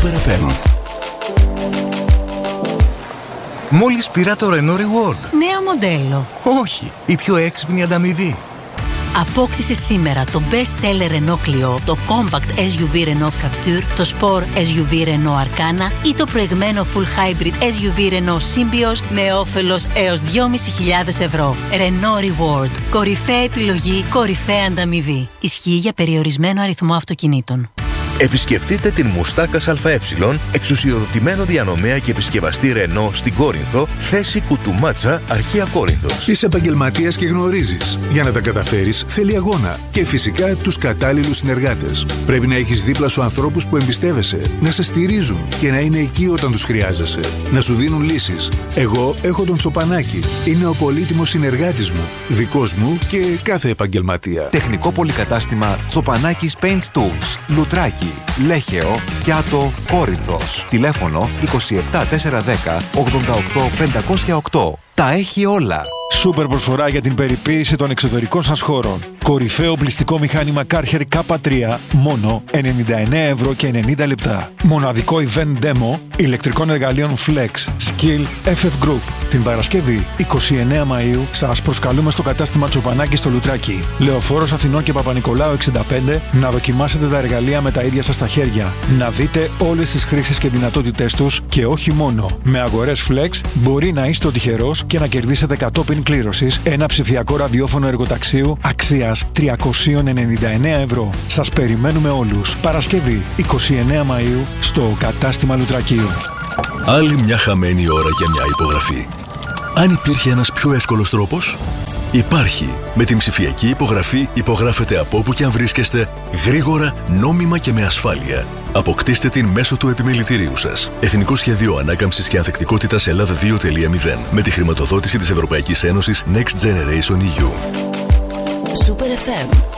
Super FM. Μόλις πήρα το Renault Reward. Νέο μοντέλο. Όχι, η πιο έξυπνη ανταμοιβή. Απόκτησε σήμερα το best seller Renault Clio, το compact SUV Renault Captur, το sport SUV Renault Arcana ή το προηγμένο full hybrid SUV Renault Symbioz με όφελος έως 2.500 ευρώ. Renault Reward. Κορυφαία επιλογή, κορυφαία ανταμοιβή. Ισχύει για περιορισμένο αριθμό αυτοκινήτων. Επισκεφτείτε την Μουστάκας ΑΕ, εξουσιοδοτημένο διανομέα και επισκευαστή Renault στην Κόρινθο, θέση Κουτουμάτσα, αρχαία Κόρινθος. Είσαι επαγγελματίας και γνωρίζεις. Για να τα καταφέρεις θέλει αγώνα και φυσικά τους κατάλληλους συνεργάτες. Πρέπει να έχεις δίπλα σου ανθρώπους που εμπιστεύεσαι, να σε στηρίζουν και να είναι εκεί όταν τους χρειάζεσαι, να σου δίνουν λύσεις. Εγώ έχω τον Τσοπανάκη. Είναι ο πολύτιμος συνεργάτης μου, δικός μου και κάθε επαγγελματία. Τεχνικό πολυκατάστημα Τσοπανάκης Paint Tools, Λουτράκι, Λέχεο, Κιάτο, Κόρινθος. Τηλέφωνο 27410 88508. Τα έχει όλα. Σούπερ προσφορά για την περιποίηση των εξωτερικών σας χώρων. Κορυφαίο πληστικό μηχάνημα Karcher K3, μόνο 99 ευρώ και 90 λεπτά. Μοναδικό event demo ηλεκτρικών εργαλείων Flex, Skill, FF Group. Την Παρασκευή 29 Μαΐου σας προσκαλούμε στο κατάστημα Τσοπανάκη στο Λουτράκι. Λεωφόρος Αθηνών και Παπα-Νικολάου 65, να δοκιμάσετε τα εργαλεία με τα ίδια σας τα χέρια. Να δείτε όλες τις χρήσεις και δυνατότητές τους και όχι μόνο. Με αγορές Flex μπορεί να είστε ο τυχερός και να κερδίσετε κατόπιν κλήρωσης ένα ψηφιακό ραδιόφωνο εργοταξίου αξίας 399 ευρώ. Σας περιμένουμε όλους. Παρασκευή 29 Μαΐου στο κατάστημα Λουτρακίου. Άλλη μια χαμένη ώρα για μια υπογραφή. Αν υπήρχε ένας πιο εύκολος τρόπος, υπάρχει. Με την ψηφιακή υπογραφή υπογράφετε από όπου και αν βρίσκεστε, γρήγορα, νόμιμα και με ασφάλεια. Αποκτήστε την μέσω του επιμελητηρίου σας. Εθνικό Σχέδιο Ανάκαμψης και Ανθεκτικότητας Ελλάδα 2.0 με τη χρηματοδότηση της Ευρωπαϊκής Ένωσης Next Generation EU. Super FM